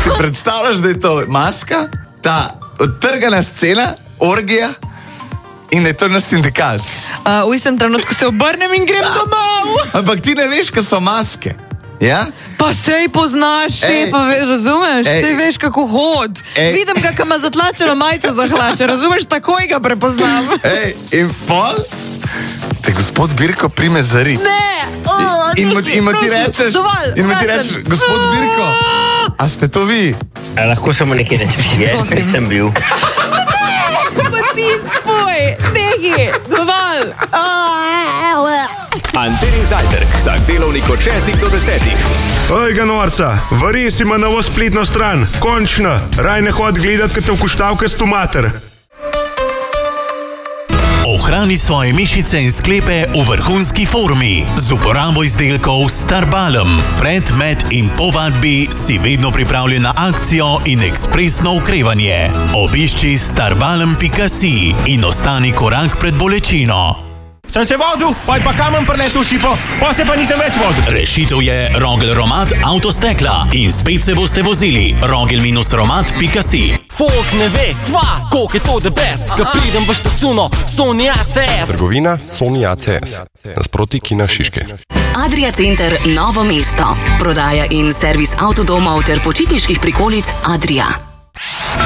Si predstavljaš, da je to maska, ta odtrgana scena, orgija in da je to naš sindikalc. V istem trenutku se obrnem in grem domov. Ampak ti ne veš, kaj so maske. Ja? Pa sej poznaš šefa, razumeš? Sej veš, kako hod. Vidim ga, ko ima zatlačeno majico za hlače, razumeš? Takoj ga prepoznam. In pol te gospod Birko prime zari. Ne! In mu ti rečeš, gospod Birko, a ste to vi? Lahko samo nekaj rečeš, jaz nisem bil. Matic, poj, nehi, dovolj. Antenin zajtrk, vsak delovnik od 6 do 10. Oj, ga norca, vari si ima novo spletno stran, končno, raj ne hod gledat, kot te vkuštavke s tomater. Ohrani svoje mišice in sklepe v vrhunski formi z uporabo izdelkov Starbalm. Pred, med in po vadbi si vedno pripravljen na akcijo in ekspresno okrevanje. Obišči starbalm.si in ostani korak pred bolečino. Sem se vozil, pa je pa kamen preletel šipo, pa se pa nisem več vozil. Rešitev je Rogel Romat Avtostekla in spet se boste vozili. Rogel-romat.si. Folk ne ve, koliko je to the best, ko pridem v štacuno Sony ACS. Trgovina Sony ACS, nasproti Kina Šiške. Adria Center Novo mesto. Prodaja in servis avtodomov ter počitniških prikolic Adria.